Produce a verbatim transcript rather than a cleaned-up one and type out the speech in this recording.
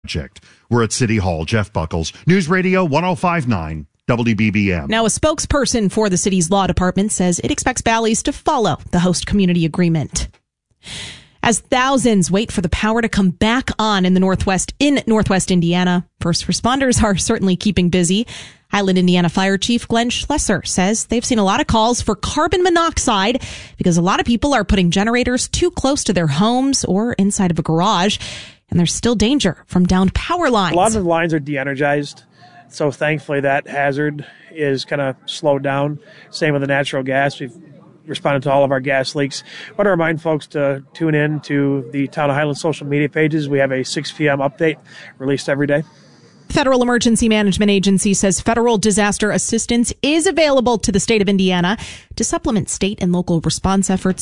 project. We're at City Hall. Jeff Buckles, News Radio one oh five point nine W B B M. Now, a spokesperson for the city's law department says it expects Bally's to follow the host community agreement. As thousands wait for the power to come back on in the Northwest, in Northwest Indiana, first responders are certainly keeping busy. Highland, Indiana Fire Chief Glenn Schlesser says they've seen a lot of calls for carbon monoxide because a lot of people are putting generators too close to their homes or inside of a garage, and there's still danger from downed power lines. A lot of the lines are de-energized, so thankfully that hazard is kind of slowed down. Same with the natural gas. We've responded to all of our gas leaks. I want to remind folks to tune in to the Town of Highland social media pages. We have a six p.m. update released every day. Federal Emergency Management Agency says federal disaster assistance is available to the state of Indiana to supplement state and local response efforts